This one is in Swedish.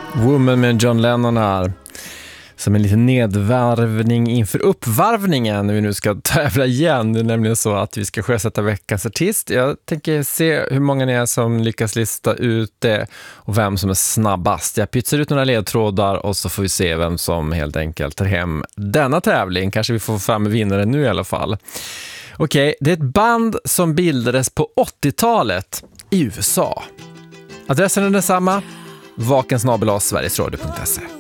Woman med John Lennon här. Som en liten nedvarvning inför uppvarvningen när vi nu ska tävla igen. Det är nämligen så att vi ska sjösätta veckans artist. Jag tänker se hur många ni är som lyckas lista ut det och vem som är snabbast. Jag pytsar ut några ledtrådar och så får vi se vem som helt enkelt tar hem denna tävling. Kanske vi får fram vinnaren nu i alla fall. Okej, det är ett band som bildades på 80-talet i USA. Adressen är densamma. vakensnabel@sverigesradio.se.